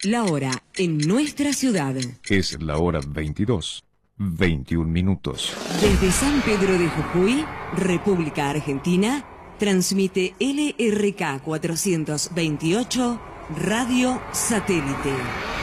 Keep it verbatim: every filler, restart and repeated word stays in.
La hora en nuestra ciudad. Es la hora veintidós, veintiún minutos. Desde San Pedro de Jujuy, República Argentina, transmite L R K cuatrocientos veintiocho Radio Satélite.